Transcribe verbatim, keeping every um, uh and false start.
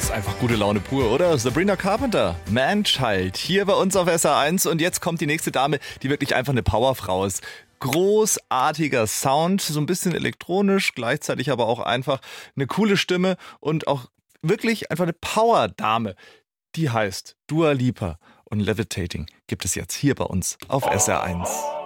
ist einfach gute Laune pur, oder? Sabrina Carpenter, Man-Child, hier bei uns auf S R eins. Und jetzt kommt die nächste Dame, die wirklich einfach eine Powerfrau ist. Großartiger Sound, so ein bisschen elektronisch, gleichzeitig aber auch einfach eine coole Stimme und auch wirklich einfach eine Power-Dame. Die heißt Dua Lipa und Levitating gibt es jetzt hier bei uns auf S R eins.